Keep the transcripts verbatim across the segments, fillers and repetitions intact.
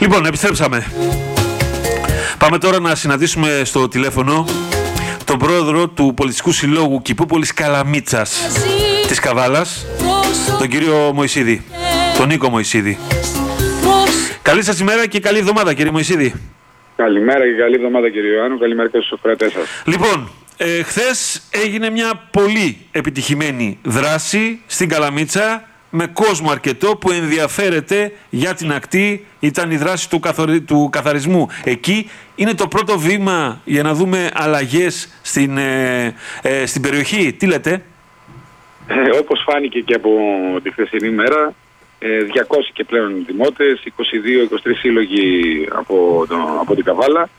Λοιπόν, επιστρέψαμε. Πάμε τώρα να συναντήσουμε στο τηλέφωνο τον πρόεδρο του Πολιτιστικού Συλλόγου Κηπούπολης Καλαμίτσας της Καβάλας, τον κύριο Μωυσίδη, τον Νίκο Μωυσίδη. Καλή σας ημέρα και καλή εβδομάδα, κύριε Μωυσίδη. Καλημέρα και καλή εβδομάδα, κύριε Ιωάννου. Καλημέρα και στους ακροατές σας. Λοιπόν, ε, χθες έγινε μια πολύ επιτυχημένη δράση στην Καλαμίτσα με κόσμο αρκετό που ενδιαφέρεται για την ακτή. Ήταν η δράση του, καθορι... του καθαρισμού. Εκεί είναι το πρώτο βήμα για να δούμε αλλαγές στην, ε, ε, στην περιοχή. Τι λέτε? Ε, όπως φάνηκε και από τη χθεσινή μέρα, ε, διακόσιοι και πλέον δημότες, είκοσι δύο είκοσι τρεις σύλλογοι από, το, από την Καβάλα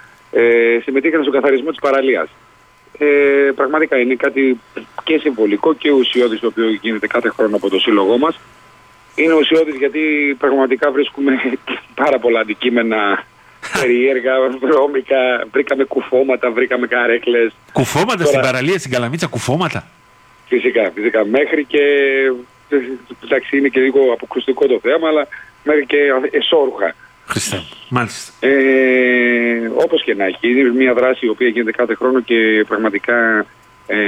ε, συμμετείχαν στον καθαρισμό της παραλίας. Ε, πραγματικά είναι κάτι και συμβολικό και ουσιώδης, το οποίο γίνεται κάθε χρόνο από το σύλλογό μας. Είναι ουσιώδης γιατί πραγματικά βρίσκουμε πάρα πολλά αντικείμενα περίεργα, βρώμικα, βρήκαμε κουφώματα, βρήκαμε καρέκλες. Κουφώματα Τώρα... στην παραλία, στην Καλαμίτσα, κουφώματα. Φυσικά, φυσικά. Μέχρι και, εντάξει, είναι και λίγο αποκρουστικό το θέμα, αλλά μέχρι και εσώρουχα. Χριστέ, μάλιστα. Ε, όπως και να έχει, είναι μια δράση η οποία γίνεται κάθε χρόνο και πραγματικά ε,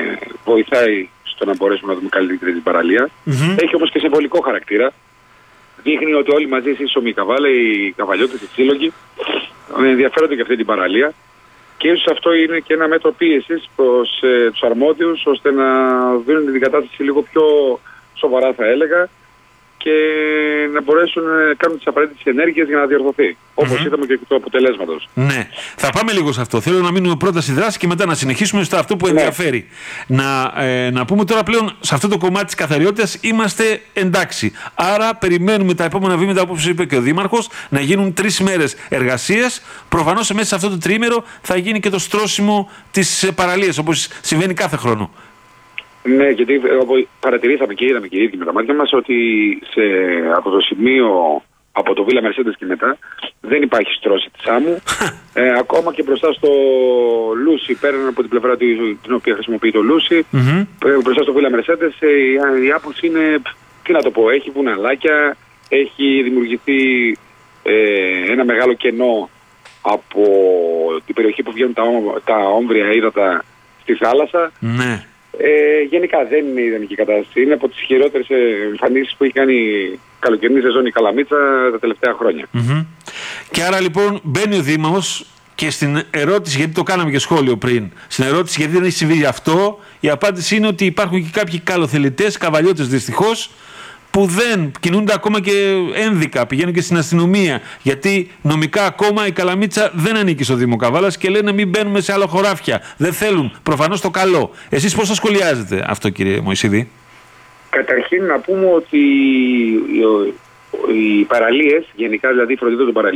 βοηθάει στο να μπορέσουμε να δούμε καλύτερη την παραλία. Mm-hmm. Έχει όμως και συμβολικό χαρακτήρα. Δείχνει ότι όλοι μαζί, σύσσωμοι, οι Καβάλα, οι καβαλιώτες, οι σύλλογοι, ενδιαφέρονται για αυτή την παραλία. Και ίσως αυτό είναι και ένα μέτρο πίεσης προς ε, τους αρμόδιους, ώστε να δίνουν την κατάσταση λίγο πιο σοβαρά, θα έλεγα, και να μπορέσουν να κάνουν τις απαραίτητες ενέργειες για να διορθωθεί. Mm-hmm. Όπως είδαμε και το αποτελέσματος. Ναι. Θα πάμε λίγο σε αυτό. Θέλω να μείνουμε πρώτα στη δράση και μετά να συνεχίσουμε στο αυτό που ενδιαφέρει. Ναι. Να, ε, να πούμε τώρα πλέον σε αυτό το κομμάτι της καθαριότητας είμαστε εντάξει. Άρα περιμένουμε τα επόμενα βήματα, όπως είπε και ο Δήμαρχος, να γίνουν τρεις μέρες εργασίας. Προφανώς μέσα σε αυτό το τρίμερο θα γίνει και το στρώσιμο της παραλίας, όπως συμβαίνει κάθε χρόνο. Ναι, γιατί παρατηρήσαμε και είδαμε και οι ίδιοι με τα μάτια μας ότι σε, από το σημείο, από το Βίλα Μερσέντες και μετά, δεν υπάρχει στρώση της άμμου. ε, ακόμα και μπροστά στο Λούσι, πέραν από την πλευρά του, την οποία χρησιμοποιεί το Λούσι, mm-hmm. μπροστά στο Βίλα Μερσέντες, ε, η, η άποψη είναι, τι να το πω, έχει βουναλάκια, έχει δημιουργηθεί ε, ένα μεγάλο κενό από την περιοχή που βγαίνουν τα, τα όμβρια ύδατα στη θάλασσα. Ναι. Ε, γενικά δεν είναι ιδανική κατάσταση. Είναι από τις χειρότερες εμφανίσεις που έχει κάνει η καλοκαιρινή σεζόν η Καλαμίτσα τα τελευταία χρόνια. Mm-hmm. Και άρα λοιπόν μπαίνει ο Δήμος και στην ερώτηση, γιατί το κάναμε και σχόλιο πριν, στην ερώτηση γιατί δεν έχει συμβεί αυτό, η απάντηση είναι ότι υπάρχουν και κάποιοι καλοθελητές, καβαλιώτες δυστυχώς, που δεν κινούνται ακόμα και ένδικα, πηγαίνουν και στην αστυνομία. Γιατί νομικά ακόμα η Καλαμίτσα δεν ανήκει στο Δήμο Καβάλας και λένε μην μπαίνουμε σε άλλα χωράφια. Δεν θέλουν προφανώς το καλό. Εσείς πώς θα σχολιάζετε αυτό, κύριε Μωυσίδη? Καταρχήν να πούμε ότι οι παραλίες, γενικά δηλαδή η φροντίδα των παραλίων,